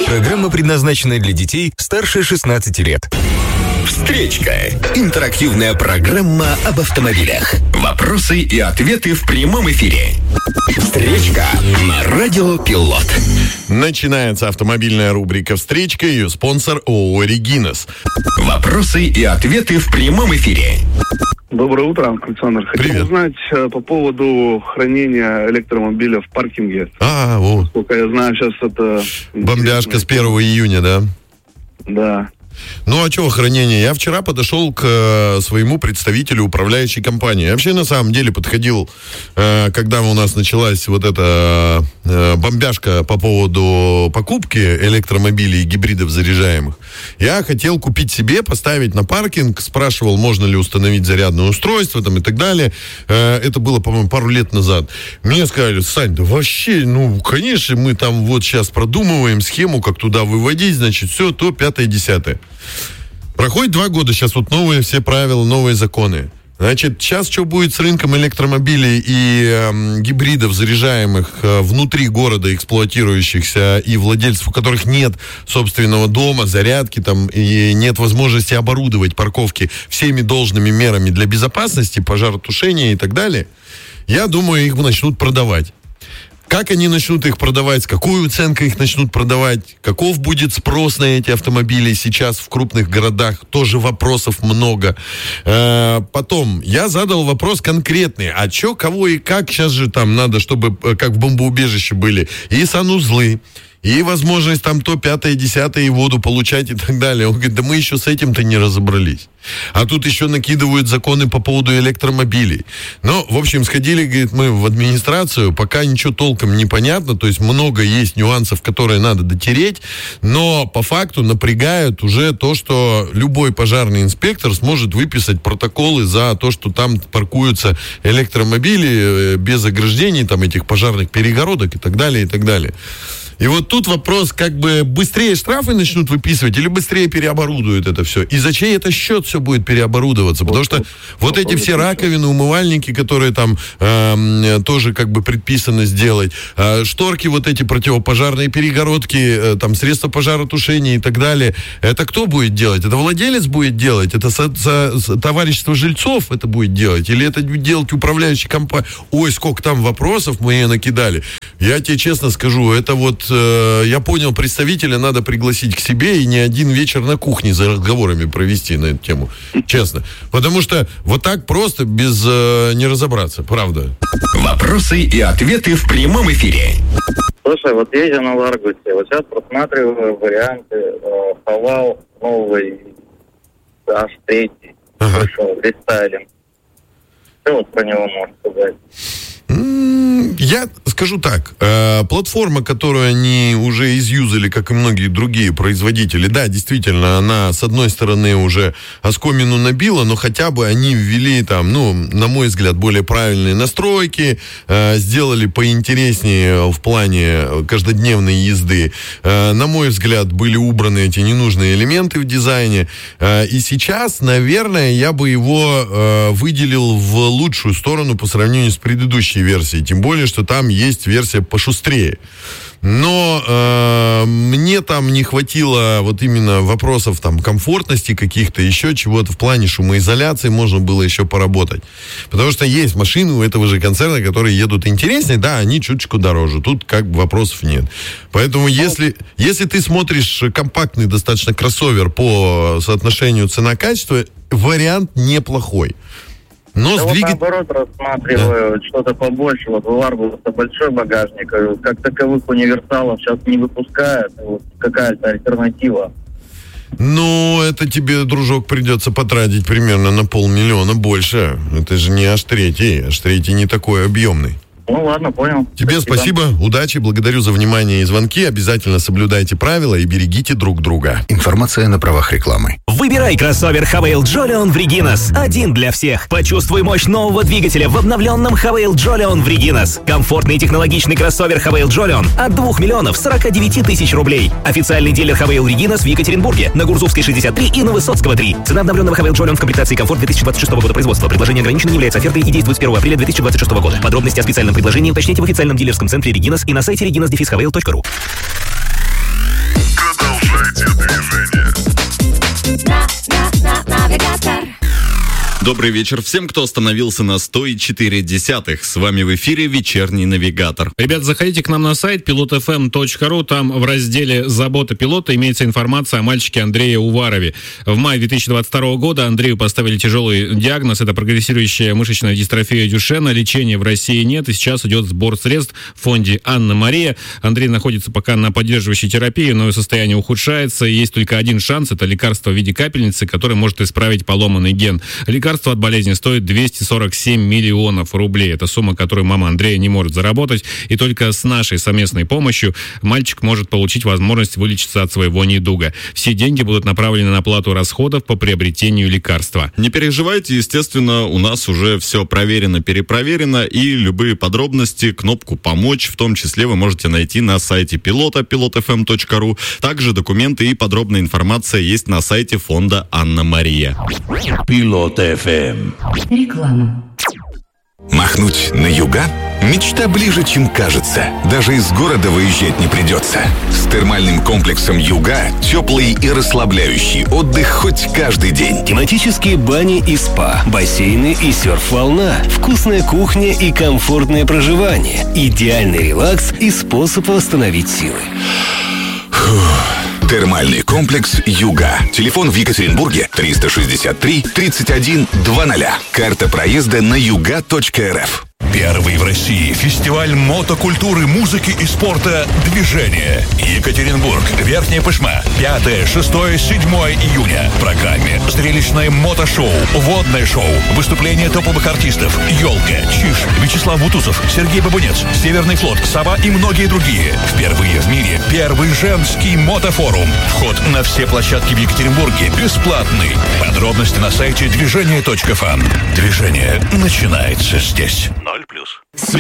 Программа предназначена для детей старше 16 лет. Встречка. Интерактивная программа об автомобилях. Вопросы и ответы в прямом эфире. Встречка на Радио Пилот. Начинается автомобильная рубрика «Встречка». Ее спонсор ООО «Регинас». Вопросы и ответы в прямом эфире. Доброе утро, Александр. Хотел узнать по поводу хранения электромобиля в паркинге. Вот. Насколько я знаю, сейчас это... Бомбяшка с 1 июня, да? Да. Ну, а чего хранение? Я вчера подошел к своему представителю управляющей компании. Я вообще, на самом деле, подходил, когда у нас началась вот эта бомбяшка по поводу покупки электромобилей и гибридов заряжаемых. Я хотел купить себе, поставить на паркинг, спрашивал, можно ли установить зарядное устройство там, и так далее. Это было, по-моему, пару лет назад. Мне сказали: Сань, да вообще, конечно, мы там вот сейчас продумываем схему, как туда выводить, значит, все, то, 5-10. Проходит 2 года, сейчас вот новые все правила, новые законы. Значит, сейчас что будет с рынком электромобилей и гибридов заряжаемых внутри города, эксплуатирующихся, и владельцев, у которых нет собственного дома, зарядки там, и нет возможности оборудовать парковки всеми должными мерами для безопасности, пожаротушения и так далее, я думаю, их начнут продавать. Как они начнут их продавать, с какой уценкой их начнут продавать, каков будет спрос на эти автомобили сейчас в крупных городах, тоже вопросов много. Потом, я задал вопрос конкретный, а что, кого и как, сейчас же там надо, чтобы как в бомбоубежище были, и санузлы, и возможность там то 5-10 и воду получать и так далее. Он говорит, да мы еще с этим-то не разобрались. А тут еще накидывают законы по поводу электромобилей. Ну, в общем, сходили, говорит, мы в администрацию, пока ничего толком не понятно, то есть много есть нюансов, которые надо дотереть, но по факту напрягают уже то, что любой пожарный инспектор сможет выписать протоколы за то, что там паркуются электромобили без ограждений, там этих пожарных перегородок и так далее, и так далее. И вот тут вопрос, как бы быстрее штрафы начнут выписывать или быстрее переоборудуют это все? И за чей это счет все будет переоборудоваться? Потому что вот эти все раковины, умывальники, которые там тоже как бы предписано сделать, шторки вот эти противопожарные, перегородки, там средства пожаротушения и так далее, это кто будет делать? Это владелец будет делать? Это товарищество жильцов это будет делать? Или это делать управляющая компания? Ой, сколько там вопросов мы накидали. Я тебе честно скажу, это вот я понял, представителя надо пригласить к себе и не один вечер на кухне за разговорами провести на эту тему. Честно. Потому что вот так просто без не разобраться. Правда. Вопросы и ответы в прямом эфире. Слушай, вот езжу на Ларгусе. Вот сейчас просматриваю варианты Хавал новый H3. Вышел, рестайлинг. Что вот про него можешь сказать? Я скажу так, платформа, которую они уже изюзали, как и многие другие производители, да, действительно, она, с одной стороны, уже оскомину набила, но хотя бы они ввели там, на мой взгляд, более правильные настройки, сделали поинтереснее в плане каждодневной езды. На мой взгляд, были убраны эти ненужные элементы в дизайне. И сейчас, наверное, я бы его выделил в лучшую сторону по сравнению с предыдущей версией. Тем более, что там есть версия пошустрее. Но мне там не хватило вот именно вопросов там комфортности каких-то, еще чего-то в плане шумоизоляции можно было еще поработать. Потому что есть машины у этого же концерна, которые едут интереснее, да, они чуточку дороже. Тут как бы вопросов нет. Поэтому если ты смотришь компактный достаточно кроссовер по соотношению цена-качество, вариант неплохой. Но вот наоборот рассматриваю что-то побольше. Вот у Ларгуса большой багажник. Как таковых универсалов сейчас не выпускают. Вот какая-то альтернатива. Ну, это тебе, дружок, придется потратить примерно на 500 000 больше. Это же не H3. H3 не такой объемный. Ну ладно, понял. Тебе спасибо, удачи, благодарю за внимание и звонки. Обязательно соблюдайте правила и берегите друг друга. Информация на правах рекламы. Выбирай кроссовер Havail Jolion в Регинас. Один для всех. Почувствуй мощь нового двигателя в обновленном Havail Jolion в Регинас. Комфортный и технологичный кроссовер Havail Jolion от 2 049 000 рублей. Официальный дилер Havail Регинас в Екатеринбурге на Гурзувской 63 и на Высоцкого 3. Цена обновленного Havail Jolion в комплектации комфорт 2026 года производства. Предложение ограничено, не является офертой и действует с 1 апреля 2026 года. Подробности о специальном предложении уточните в официальном дилерском центре Регинас и на сайте reginas-havail.ru. Навигатор. Добрый вечер всем, кто остановился на 104.0. С вами в эфире «Вечерний навигатор». Ребят, заходите к нам на сайт pilotfm.ru. Там в разделе «Забота пилота» имеется информация о мальчике Андрее Уварове. В мае 2022 года Андрею поставили тяжелый диагноз. Это прогрессирующая мышечная дистрофия Дюшена. Лечения в России нет, и сейчас идет сбор средств в фонде «Анна-Мария». Андрей находится пока на поддерживающей терапии, но состояние ухудшается. Есть только один шанс – это лекарство в виде капельницы, которое может исправить поломанный ген. Лекарство от болезни стоит 247 миллионов рублей. Это сумма, которую мама Андрея не может заработать. И только с нашей совместной помощью мальчик может получить возможность вылечиться от своего недуга. Все деньги будут направлены на оплату расходов по приобретению лекарства. Не переживайте, естественно, у нас уже все проверено, перепроверено, и любые подробности, кнопку «Помочь», в том числе вы можете найти на сайте пилота, pilotfm.ru. Также документы и подробная информация есть на сайте фонда «Анна-Мария». Пилот ФМ. Реклама. Махнуть на юга? Мечта ближе, чем кажется. Даже из города выезжать не придется. С термальным комплексом «Юга» теплый и расслабляющий отдых хоть каждый день. Тематические бани и спа, бассейны и серф-волна, вкусная кухня и комфортное проживание, идеальный релакс и способ восстановить силы. Термальный комплекс «Юга». Телефон в Екатеринбурге 363 31 00. Карта проезда на yuga.rf. Первый в России фестиваль мотокультуры, музыки и спорта «Движение». Екатеринбург, Верхняя Пышма. 5, 6, 7 июня. В программе зрелищное мотошоу, водное шоу, выступления топовых артистов «Елка», «Чиж», Вячеслав Бутусов, Сергей Бабунец, Северный флот, «Сова» и многие другие. Впервые в мире первый женский мотофорум. Вход на все площадки в Екатеринбурге бесплатный. Подробности на сайте движение.фан. Движение начинается здесь.